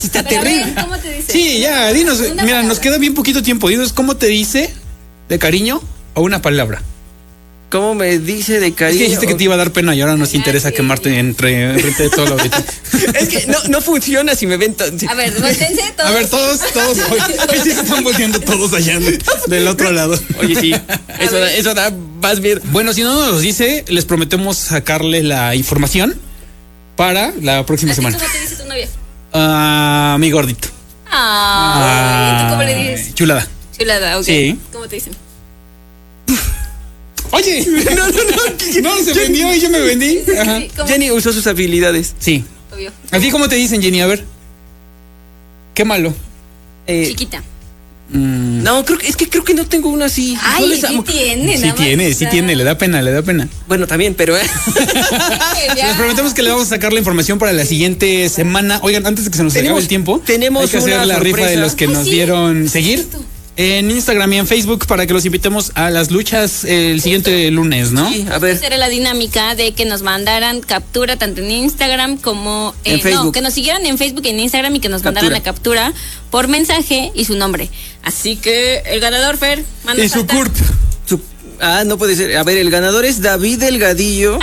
Está terrible. ¿Cómo te dice? Sí, ya, dinos. Una Mira, palabra. nos queda bien poquito tiempo. Dinos cómo te dice de cariño a una palabra. ¿Cómo me dice de Es cariño? que dijiste que te iba a dar pena y ahora nos Ya, interesa sí. quemarte enfrente de todo lo ahorita. Es que no funciona si me ven. A ver, voltense todos. A ver, todos. Hoy sí se están volteando todos allá del otro lado. Oye, sí. Eso da más miedo. Bueno, si no nos los dice, les prometemos sacarle la información para la próxima ¿A ti semana. cómo te dice tu novia? Mi gordito. ¿Y tú cómo le dices? Chulada. Chulada, ok. Sí. ¿Cómo te dicen? Oye, no, se vendió y yo me vendí. Ajá. Sí, ¿cómo? Jenny usó sus habilidades. Sí. Obvio. ¿A ti cómo te dicen, Jenny? A ver. Qué malo. Chiquita. No, creo que no tengo una así. Ay, Solo esa- sí tiene, Sí nada más tiene, sí está. tiene, le da pena. Bueno, también, pero Les prometemos que le vamos a sacar la información para la siguiente semana. Oigan, antes de que se nos acabe el tiempo, tenemos hay que hacer una la rifa de sorpresa. los que Ay, nos sí. dieron seguir Cierto. en Instagram y en Facebook para que los invitemos a las luchas el siguiente lunes, ¿no? Sí, a ver. Esa era la dinámica de que nos mandaran captura tanto en Instagram como En Facebook. No, que nos siguieran en Facebook y en Instagram y que nos Captura. mandaran la captura por mensaje y su nombre. Así que el ganador, Fer, manda Y su carta. CURP. No puede ser. A ver, el ganador es David Delgadillo.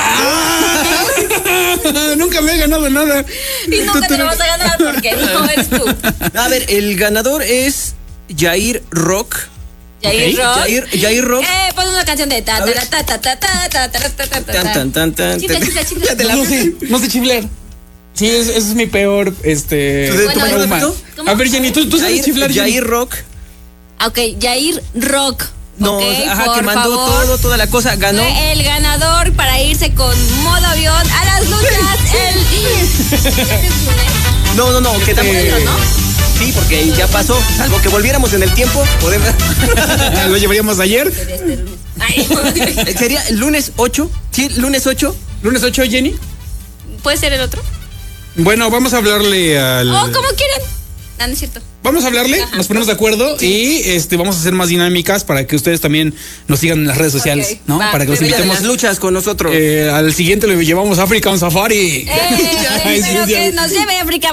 Nunca me he ganado nada. Y nunca te lo vas a ganar porque no eres tú. A ver, el ganador es Jair Rock. Jair Ok. Rock. Jair Rock. Pon una canción de ta A ver. ta ta ta ta ta ta ta ta ta ta. Tan, tan, tan, tan. Chifla, chifla, chifla. No sé chiflar. Sí, ese es mi peor, Bueno, trauma. ¿cómo? A ver, Jenny, ¿tú sabes chiflar, Jenny? Jair Rock. Ok, Jair Rock. No, Ok, ajá, que por mandó favor. toda la cosa. Ganó. Fue el ganador para irse con modo avión a las luchas No, quedamos. Bueno, ¿no? Sí, porque ya pasó. Salvo que volviéramos en el tiempo, podemos. Lo llevaríamos ayer. Ay, Sería el lunes 8. Sí, lunes 8. Lunes 8, Jenny. ¿puede ser el otro? Bueno, vamos a hablarle al... O como quieran. No, no es cierto. Vamos a hablarle, Ajá. nos ponemos de acuerdo y vamos a hacer más dinámicas para que ustedes también nos sigan en las redes sociales, Ok, ¿no? va, Para que los me voy a invitemos. Las luchas con nosotros. Al siguiente le llevamos African Safari. Ay, sí, Pero sí. que nos lleve a África.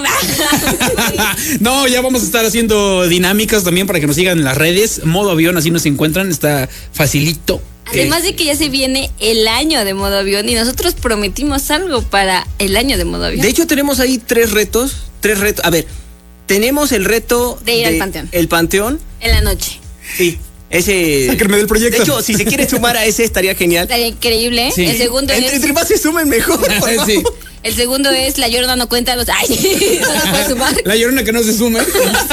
No, ya vamos a estar haciendo dinámicas también para que nos sigan en las redes. Modo avión, así nos encuentran, está facilito. Además de que ya se viene el año de modo avión y nosotros prometimos algo para el año de modo avión. De hecho, tenemos ahí tres retos. A ver, tenemos el reto De ir al Panteón. El Panteón. En la noche. Sí. Ese. Sáquenme del proyecto. De hecho, si se quiere sumar a ese, estaría genial. Estaría increíble. Sí. El segundo es. Entre más se sumen, mejor. por favor. Sí. El segundo es La Llorona no cuenta los. Ay, no se puede sumar. La llorona que no se sume.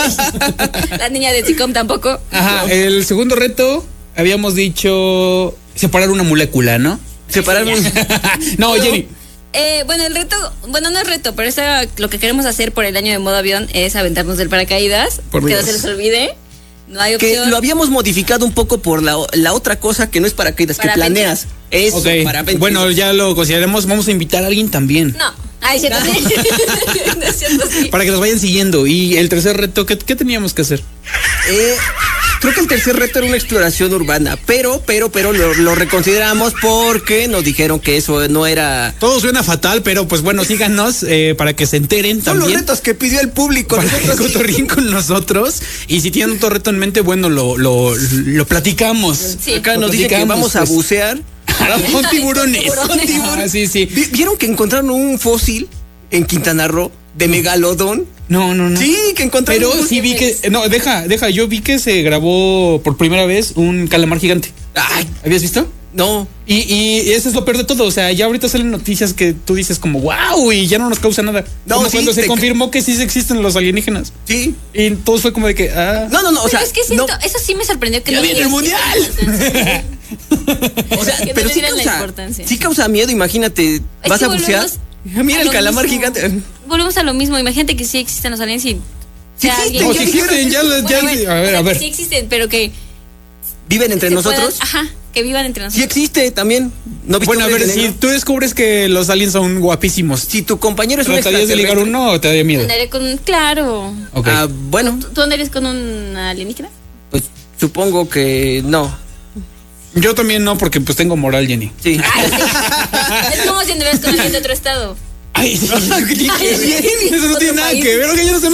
La niña de Ticom tampoco. Ajá, el segundo reto habíamos dicho separar una molécula, ¿no? Separar un. No, Jenny. Bueno, el reto, bueno, no es reto, pero lo que queremos hacer por el año de modo avión es aventarnos del paracaídas. Por que Dios. no se les olvide. No hay Que opción. lo habíamos modificado un poco por la otra cosa que no es paracaídas, que Parapente. planeas. Eso, Ok, parapente. bueno, ya lo consideremos. Vamos a invitar a alguien también. No. Ay, cierto, sí. No es cierto, sí. Para que nos vayan siguiendo. Y el tercer reto, ¿qué teníamos que hacer? Creo que el tercer reto era una exploración urbana, pero lo reconsideramos porque nos dijeron que eso no era. Todo suena fatal, pero pues bueno, síganos para que se enteren Son los también. retos que pidió el público. Para que nosotros- cotorreen con nosotros. Y si tienen otro reto en mente, bueno, lo platicamos. Sí. Acá Lo nos dicen que platicamos, vamos a pues. bucear. Con tiburones. Con tiburones. Ah, sí, sí. ¿Vieron que encontraron un fósil en Quintana Roo de megalodón? No. Sí, que encontraron Pero un sí vi que. No, deja. Yo vi que se grabó por primera vez un calamar gigante. Ay, ¿Habías visto? no. Y eso es lo peor de todo. O sea, ya ahorita salen noticias que tú dices como wow y ya no nos causa nada. No, Como sí, cuando se te- confirmó que sí existen los alienígenas. Sí. Y todos fue como de que. No, o sea. Pero es que siento, no, eso sí me sorprendió que ¡Ya no viene le el dieran mundial! o sea, que no pero le sí dieran la causa, importancia. sí causa miedo, imagínate. Es ¿Vas que a bucear? volvemos Mira a el lo calamar mismo. gigante. Volvemos a lo mismo. Imagínate que sí existen los aliens y. Sí sea existen, alguien No, ya si que- existen, ya. Bueno, A ver, a que ver. Sí existen, pero que. ¿Viven entre se nosotros? puedan- ajá, que vivan entre Sí nosotros. existe también. ¿No viste Bueno, a Hombres ver, de si Negro? tú descubres que los aliens son guapísimos, Si tu compañero es un ¿tratarías de ligar extraterrestre. uno o te daría miedo? Andaré con. Claro. Ok. Bueno, ¿Tú andarías con un alienígena? pues supongo que no. Yo también no, porque pues tengo moral, Jenny. Sí. Es como si anduvieras con alguien de otro estado. Ay, Qué bien. eso no tiene nada país. que ver, que ya no sé